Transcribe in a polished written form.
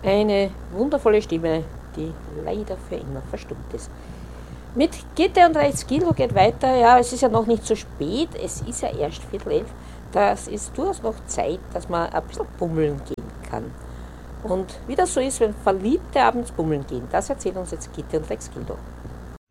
Eine wundervolle Stimme, die leider für immer verstummt ist. Mit Gitte und Rechts Kilo geht weiter. Ja, es ist ja noch nicht so spät. Es ist ja erst 10:15. Das ist durchaus noch Zeit, dass man ein bisschen bummeln gehen kann. Und wie das so ist, wenn Verliebte abends bummeln gehen, das erzählt uns jetzt Gitte und Rex Kilo.